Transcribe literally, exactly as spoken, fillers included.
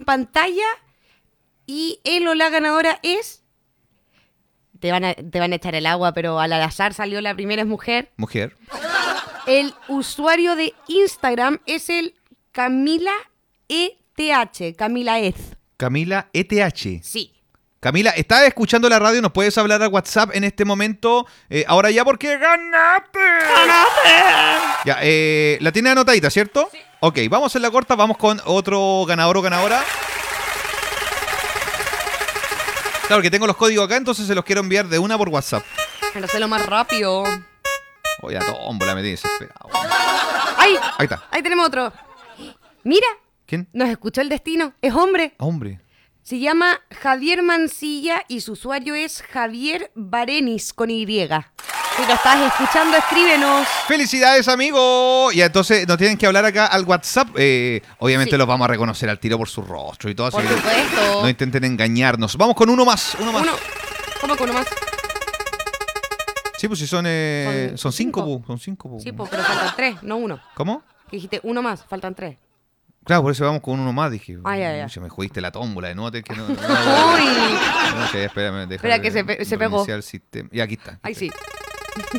pantalla y él o la ganadora es... Te van a, te van a echar el agua, pero al azar salió la primera, es mujer. Mujer. El usuario de Instagram es el Camila E T H, Camila Ez. Camila E T H. Sí. Camila, ¿estás escuchando la radio? ¿Nos puedes hablar al WhatsApp en este momento? Eh, ahora ya, porque ganaste. ¡Ganaste! Ya, eh, la tiene anotadita, ¿cierto? Sí. Ok, vamos en la corta, vamos con otro ganador o ganadora. Claro, que tengo los códigos acá, entonces se los quiero enviar de una por WhatsApp. Pero hazlo más rápido. Oye, a tómbola, me tienes desesperado. ¡Ay! Ahí está. Ahí tenemos otro. Mira. ¿Quién? Nos escuchó el destino. Es hombre. Hombre. Se llama Javier Mancilla y su usuario es Javier Barenis con Y. Si lo estás escuchando, escríbenos. ¡Felicidades, amigo! Y entonces nos tienen que hablar acá al WhatsApp. Eh, obviamente sí. Los vamos a reconocer al tiro por su rostro y todo. Por así supuesto. No intenten engañarnos. Vamos con uno más. Uno más. Uno. ¿Cómo con uno más? Sí, pues si son, eh, son, son cinco, cinco. pu, son cinco. Pu. Sí, pues, pero faltan tres, no uno. ¿Cómo? Dijiste uno más, faltan tres. Claro, por eso vamos con uno más, dije. Ay, ay, ay. Se me jodiste la tómbola de nuevo. Que no, no, Uy. No, que, espérame, deja Espera que se, pe- se pegó. El sistema. Y aquí está. Aquí Ahí está. sí.